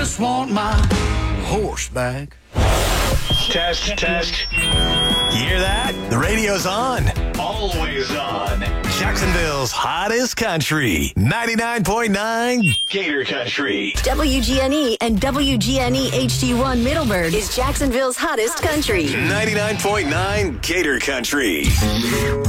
Just want my horse back. Test, test. You hear that? The radio's on. Always on. Jacksonville's hottest country. 99.9 Gator Country. WGNE and WGNE HD1 Middleburg is Jacksonville's hottest country. 99.9 Gator Country.